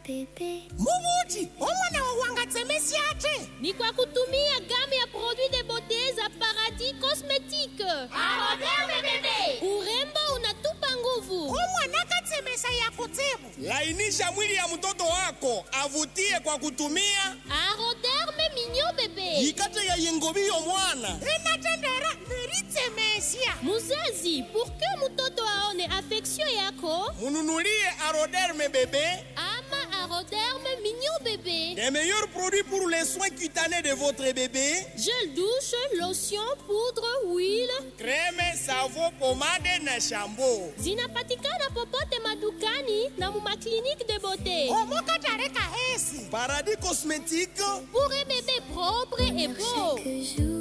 bébé. Mubuti, omwana wangatsemesiache. Ni kwa kutumia gamme ya produits de beauté za Paradis Cosmétique. Aroderme bébé. Urembo unatupa nguvu. Omwana katsemesa ya kutibu. Lainisha mwili ya mtoto wako avutie kwa kutumia Aroderme Mignon bébé. ikate ya yengobiyo mwana. Inatendera neritsemesia. Muzazi, pour que mtoto aone affection yako, Mununulie Aroderme bébé, ama Aroderme Mignon bébé. les meilleurs produits pour les soins cutanés de votre bébé. Gel douche, lotion, poudre, huile. Crème, savon, pommade na shampoo. Zinapatikana popote madukani na mu clinique de beauté. Omokatareka hesi. Paradis Cosmétique. Pour un bébé propre et beau. Chaque jour.